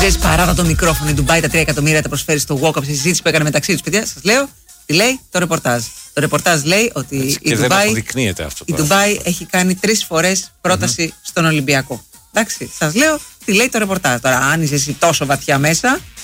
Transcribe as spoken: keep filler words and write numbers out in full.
Παράδα το μικρόφωνο, η Ντουμπάι τα τρία εκατομμύρια τα προσφέρει στο walk-up σε συζήτηση που έκανε μεταξύ του. Παιδιά, σας λέω, τι λέει το ρεπορτάζ. Το ρεπορτάζ λέει ότι έτσι, η Ντουμπάι, αυτό η Ντουμπάι έχει κάνει τρεις φορές πρόταση mm-hmm. στον Ολυμπιακό. Εντάξει, σας λέω τι λέει το ρεπορτάζ. Τώρα, αν είσαι εσύ τόσο βαθιά μέσα,